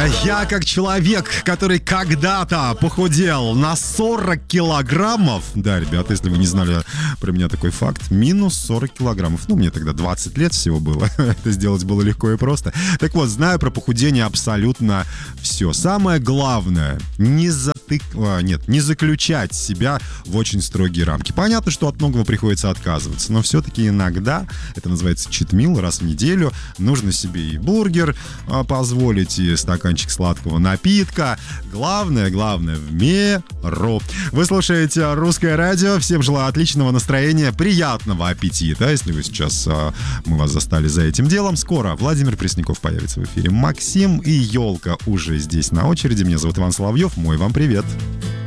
Я как человек, который когда-то похудел на 40 килограммов. Да, ребята, если вы не знали про меня такой факт, минус 40 килограммов. Ну, мне тогда 20 лет всего было. Это сделать было легко и просто. Так вот, знаю про похудение абсолютно все. Самое главное, не заключать себя в очень строгие рамки. Понятно, что от многого приходится отказываться, но все-таки иногда, это называется читмил, раз в неделю, нужно себе и бургер позволить, и стаканчик сладкого напитка. Главное в меру. Вы слушаете «Русское радио». Всем желаю отличного настроения, приятного аппетита. Если вы сейчас, мы вас застали за этим делом. Скоро Владимир Пресняков появится в эфире. Максим и Ёлка уже здесь на очереди. Меня зовут Иван Соловьев. Мой вам привет.